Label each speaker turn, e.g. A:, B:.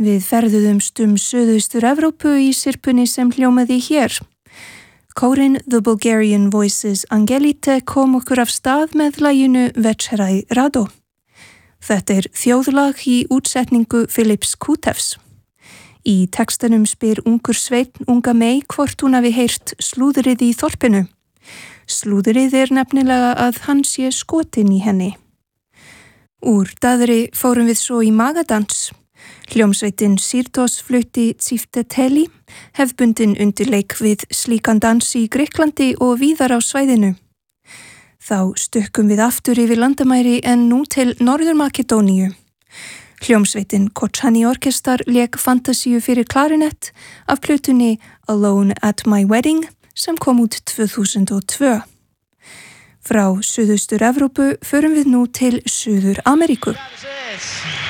A: Við ferðuðumst Suðaustur Evrópu í syrpunni sem hljómaði hér. Kórinn The Bulgarian Voices Angelite kom okkur af stað með laginu Večeraj Rado. Þetta þjóðlag í útsetningu Philips Kutevs. Í textanum spyr ungur sveinn unga mey hvort hún hafi heyrt slúðrið í þorpinu. Slúðrið nefnilega að hann sé skotin í henni. Úr daðri fórum við svo í magadans. Hljómsveitin Sýrtos flutti Tsifteteli, hefðbundin undirleik við slíkan dans í Grikklandi og víðar á svæðinu. Þá stukkum við aftur yfir landamæri en nú til Norður-Makedóníu. Hljómsveitin Koçani Orkestar lék Fantasíu fyrir klarinett af plötunni Alone at My Wedding sem kom út 2002. Frá Suðaustur Evrópu förum við nú til Suður Ameríku.